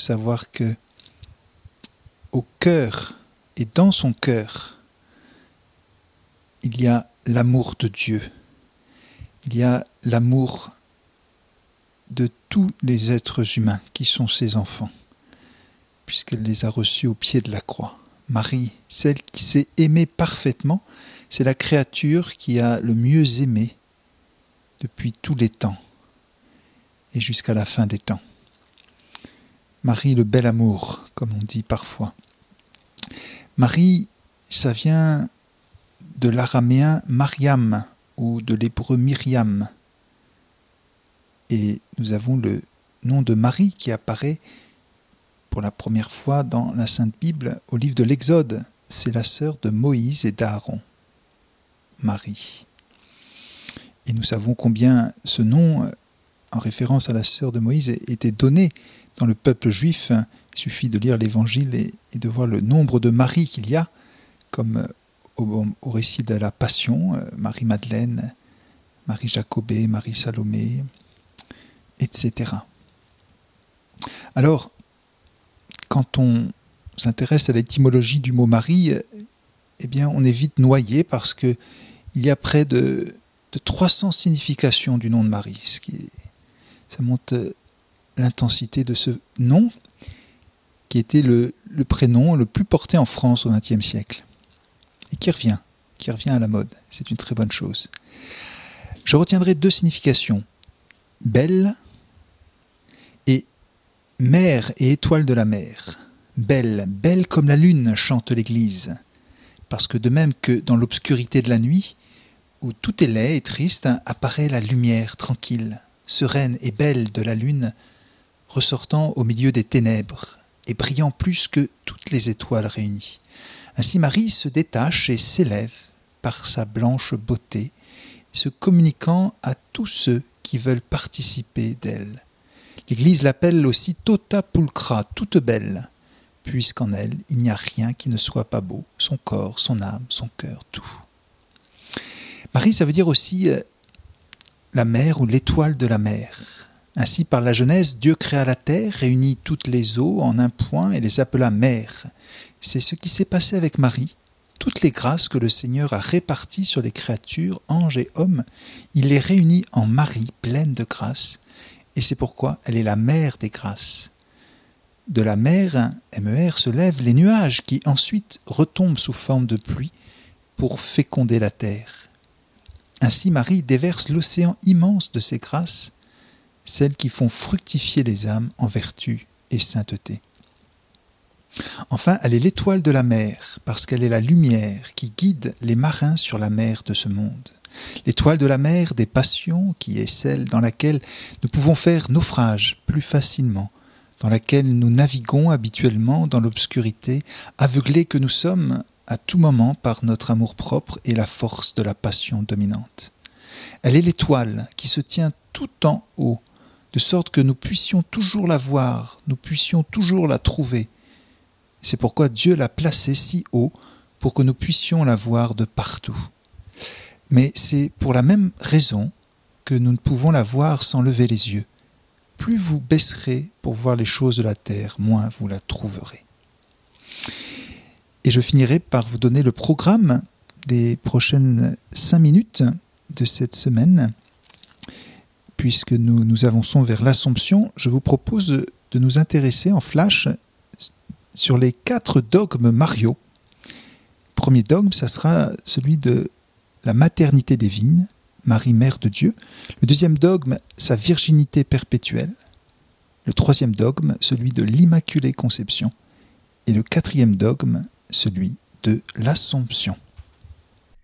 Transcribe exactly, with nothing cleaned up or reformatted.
savoir que au cœur et dans son cœur, il y a l'amour de Dieu. Il y a l'amour de tous les êtres humains qui sont ses enfants, puisqu'elle les a reçus au pied de la croix. Marie, celle qui s'est aimée parfaitement, c'est la créature qui a le mieux aimé depuis tous les temps et jusqu'à la fin des temps. Marie, le bel amour, comme on dit parfois. Marie, ça vient de l'araméen Mariam ou de l'hébreu Myriam. Et nous avons le nom de Marie qui apparaît pour la première fois dans la Sainte Bible au livre de l'Exode. C'est la sœur de Moïse et d'Aaron, Marie. Et nous savons combien ce nom, en référence à la sœur de Moïse, était donné dans le peuple juif. Il suffit de lire l'Évangile et, et de voir le nombre de Marie qu'il y a, comme au, au récit de la Passion, Marie-Madeleine, Marie-Jacobée, Marie-Salomé, et cetera. Alors, quand on s'intéresse à l'étymologie du mot Marie, eh bien, on est vite noyé parce que il y a près de, de trois cents significations du nom de Marie, ce qui est, ça montre l'intensité de ce nom, qui était le, le prénom le plus porté en France au vingtième siècle, et qui revient, qui revient à la mode. C'est une très bonne chose. Je retiendrai deux significations, belle et mère et étoile de la mer. Belle, belle comme la lune, chante l'Église, parce que de même que dans l'obscurité de la nuit, où tout est laid et triste, apparaît la lumière tranquille, sereine et belle de la lune, ressortant au milieu des ténèbres et brillant plus que toutes les étoiles réunies. Ainsi Marie se détache et s'élève par sa blanche beauté, se communiquant à tous ceux qui veulent participer d'elle. L'Église l'appelle aussi tota pulcra, toute belle, puisqu'en elle, il n'y a rien qui ne soit pas beau, son corps, son âme, son cœur, tout. Marie, ça veut dire aussi euh, la mer ou l'étoile de la mer. Ainsi, par la Genèse, Dieu créa la terre, réunit toutes les eaux en un point et les appela mer. C'est ce qui s'est passé avec Marie. Toutes les grâces que le Seigneur a réparties sur les créatures, anges et hommes, il les réunit en Marie, pleine de grâce. Et c'est pourquoi elle est la mère des grâces. De la mer, M E R, se lèvent les nuages qui ensuite retombent sous forme de pluie pour féconder la terre. Ainsi Marie déverse l'océan immense de ses grâces, celles qui font fructifier les âmes en vertu et sainteté. Enfin, elle est l'étoile de la mer, parce qu'elle est la lumière qui guide les marins sur la mer de ce monde. L'étoile de la mer des passions, qui est celle dans laquelle nous pouvons faire naufrage plus facilement, dans laquelle nous naviguons habituellement dans l'obscurité, aveuglés que nous sommes à tout moment par notre amour-propre et la force de la passion dominante. Elle est l'étoile qui se tient tout en haut, de sorte que nous puissions toujours la voir, nous puissions toujours la trouver. C'est pourquoi Dieu l'a placée si haut pour que nous puissions la voir de partout. Mais c'est pour la même raison que nous ne pouvons la voir sans lever les yeux. Plus vous baisserez pour voir les choses de la terre, moins vous la trouverez. Et je finirai par vous donner le programme des prochaines cinq minutes de cette semaine. Puisque nous nous avançons vers l'Assomption, je vous propose de nous intéresser en flash sur les quatre dogmes mariaux. Premier dogme, ça sera celui de la maternité divine, Marie, mère de Dieu. Le deuxième dogme, sa virginité perpétuelle. Le troisième dogme, celui de l'Immaculée Conception. Et le quatrième dogme, celui de l'Assomption.